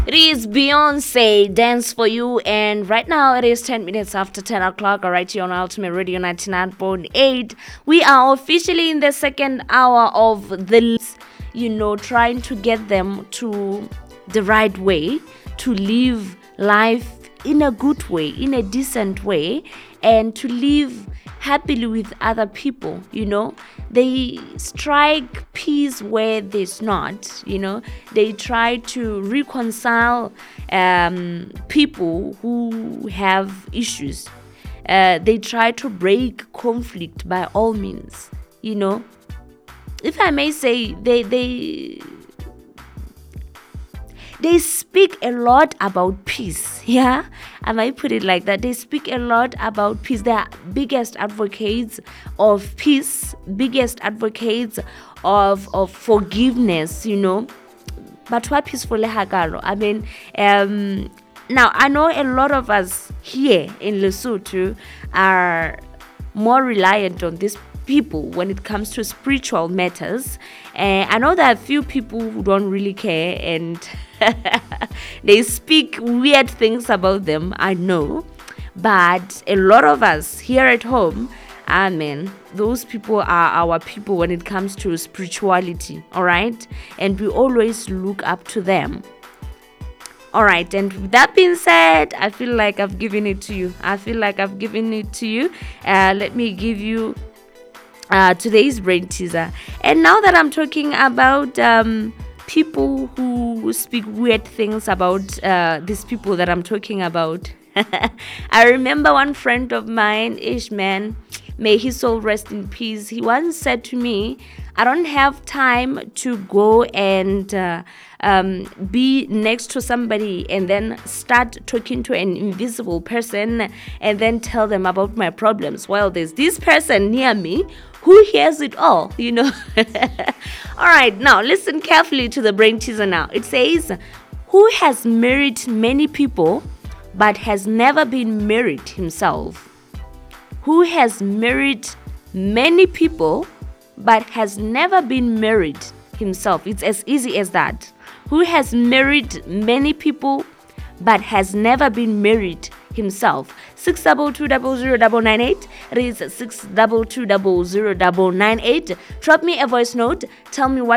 It is Beyonce Dance for You, and right now it is 10 minutes after 10 o'clock. All right, here on Ultimate Radio 99.8. We are officially in the second hour of the, trying to get them to the right way, to live life in a good way, in a decent way, and to live happily with other people. They strike peace where there's not. They try to reconcile people who have issues. They try to break conflict by all means. If I may say, they speak a lot about peace. Yeah, I might put it like that. They speak a lot about peace. They are biggest advocates of peace, biggest advocates of forgiveness. But what peaceful hagalo? I mean, now I know a lot of us here in Lesotho are more reliant on these people when it comes to spiritual matters. I know there are a few people who don't really care and they speak weird things about them, I know. But a lot of us here at home, those people are our people when it comes to spirituality, all right? And we always look up to them. All right, and with that being said, I feel like I've given it to you. Let me give you today's brain teaser. And now that I'm talking about people who speak weird things about these people that I'm talking about, I remember one friend of mine, Ishman, may his soul rest in peace. He once said to me, I don't have time to go and be next to somebody and then start talking to an invisible person and then tell them about my problems. Well, there's this person near me who hears it all, All right, now listen carefully to the brain teaser now. It says, who has married many people but has never been married himself? Who has married many people but has never been married himself? It's as easy as that. Who has married many people but has never been married himself? 622009998. It is 622009998. Drop me a voice note. Tell me what